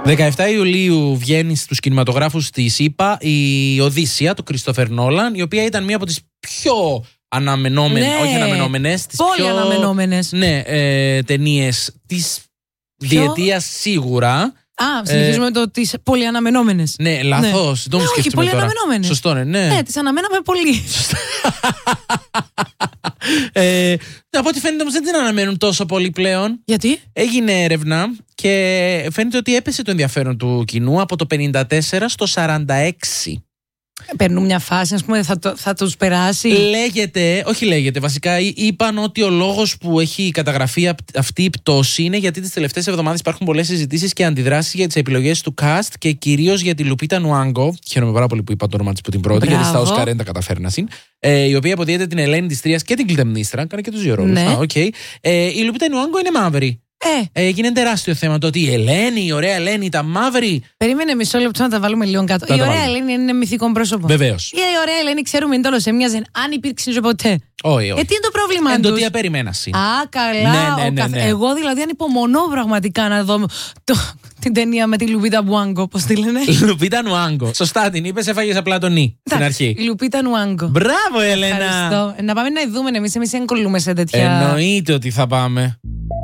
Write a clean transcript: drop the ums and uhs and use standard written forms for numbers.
17 Ιουλίου βγαίνει στους κινηματογράφους της ΗΠΑ η Οδύσσεια του Κριστόφερ Νόλαν, η οποία ήταν μία από τις πιο αναμενόμενες, όχι αναμενόμενες, τις πολύ πιο αναμενόμενες ταινίες της διετίας σίγουρα. Συνεχίζουμε με το τις πολύ αναμενόμενες. Ναι, λαθός. Ναι, όχι, πολύ αναμενόμενες. Σωστό, ναι. Ναι, τις αναμέναμε πολύ. Από ό,τι φαίνεται όμως δεν την αναμένουν τόσο πολύ πλέον. Γιατί? Έγινε έρευνα και φαίνεται ότι έπεσε το ενδιαφέρον του κοινού από το 54 στο 46. Παίρνουν μια φάση, ας πούμε, θα τους περάσει. Λέγεται, βασικά είπαν ότι ο λόγος που έχει καταγραφεί αυτή η πτώση είναι γιατί τις τελευταίες εβδομάδες υπάρχουν πολλές συζητήσεις και αντιδράσεις για τις επιλογές του cast και κυρίως για τη Λουπίτα Νουάνγκο. Χαίρομαι πάρα πολύ που είπα το όνομα της που την πρώτη, γιατί στα Όσκαρ δεν τα καταφέρει να η οποία αποδίδεται την Ελένη της Τρίας και την Κλητεμνίστρα. Κάνει και τους δύο ρόλους. Ναι. Η Λουπίτα Νουάνγκο είναι μαύρη. Έγινε τεράστιο θέμα το ότι η Ελένη, η ωραία Ελένη, τα μαύρη. Περίμενε μισό λεπτό να τα βάλουμε λίγο κάτω. Η ωραία Ελένη είναι μυθικό πρόσωπο. Βεβαίως. Η ωραία Ελένη ξέρουμε είναι τέλος έμοιαζε αν υπήρξε ποτέ. Όχι. Τι είναι το πρόβλημα του? Το τι απεριμένασαι. Καλά. Ναι. Εγώ δηλαδή ανυπομονώ πραγματικά να δω την ταινία με τη Λουπίτα Νουάνγκο, πώς τη λένε. Λουπίτα Νουάνγκο. Σωστά την είπες, έφαγες απλά τον νι στην αρχή. Η Λουπίτα Νουάνγκο. Μπράβο, Ελένα. Ευχαριστώ. Να πάμε να δούμε εμείς δεν κολλούμε σε τέτοια. Εννοείται ότι θα πάμε.